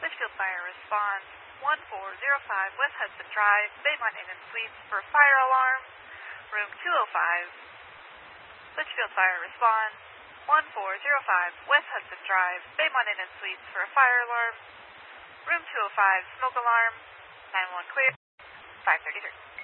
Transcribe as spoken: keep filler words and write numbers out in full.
Litchfield Fire responds one four zero five West Hudson Drive, Baymont Inn and Suites for fire alarm, room two oh five. Litchfield Fire responds one four zero five West Hudson Drive, Baymont Inn and Suites for a fire alarm, room two oh five, smoke alarm, nine one clear, five thirty-three.